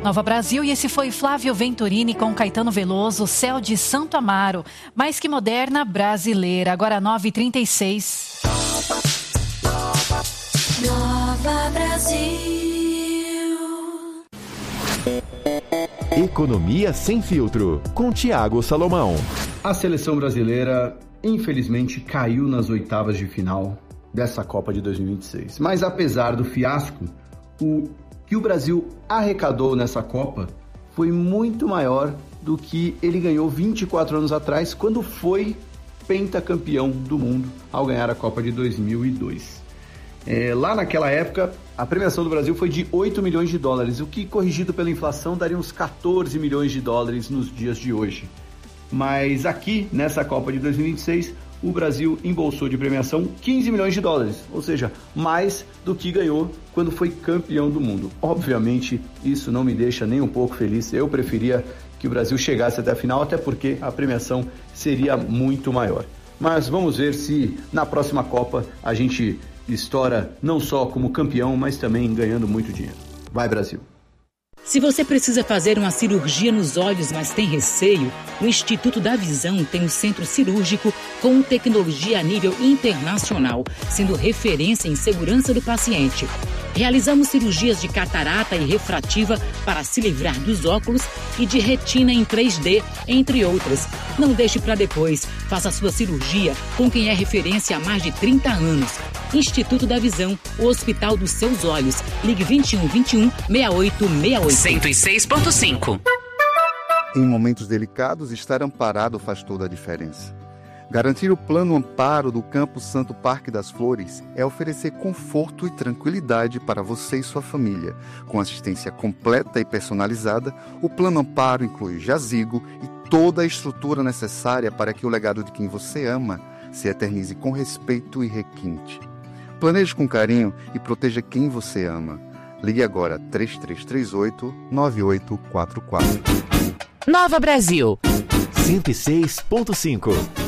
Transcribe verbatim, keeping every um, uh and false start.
Nova Brasil, e esse foi Flávio Venturini com Caetano Veloso, Céu de Santo Amaro. Mais que moderna, brasileira. Agora nove e trinta e seis. Nova Brasil. Economia Sem Filtro, com Tiago Salomão. A seleção brasileira, infelizmente, caiu nas oitavas de final dessa Copa de dois mil e vinte e seis. Mas apesar do fiasco, o que o Brasil arrecadou nessa Copa foi muito maior do que ele ganhou vinte e quatro anos atrás, quando foi pentacampeão do mundo ao ganhar a Copa de dois mil e dois. É, lá naquela época, a premiação do Brasil foi de oito milhões de dólares, o que, corrigido pela inflação, daria uns catorze milhões de dólares nos dias de hoje. Mas aqui, nessa Copa de dois mil e vinte e seis, o Brasil embolsou de premiação quinze milhões de dólares, ou seja, mais do que ganhou quando foi campeão do mundo. Obviamente, isso não me deixa nem um pouco feliz. Eu preferia que o Brasil chegasse até a final, até porque a premiação seria muito maior. Mas vamos ver se na próxima Copa a gente estoura não só como campeão, mas também ganhando muito dinheiro. Vai, Brasil! Se você precisa fazer uma cirurgia nos olhos, mas tem receio, o Instituto da Visão tem um centro cirúrgico com tecnologia a nível internacional, sendo referência em segurança do paciente. Realizamos cirurgias de catarata e refrativa para se livrar dos óculos e de retina em três D, entre outras. Não deixe para depois. Faça sua cirurgia com quem é referência há mais de trinta anos. Instituto da Visão, o Hospital dos Seus Olhos. Ligue vinte e um, vinte e um, sessenta e oito sessenta e oito. cento e seis ponto cinco. Em momentos delicados, estar amparado faz toda a diferença. Garantir o plano amparo do Campo Santo Parque das Flores é oferecer conforto e tranquilidade para você e sua família. Com assistência completa e personalizada, o plano amparo inclui jazigo e toda a estrutura necessária para que o legado de quem você ama se eternize com respeito e requinte. Planeje com carinho e proteja quem você ama. Ligue agora três três três oito, nove oito quatro quatro. Nova Brasil cento e seis ponto cinco.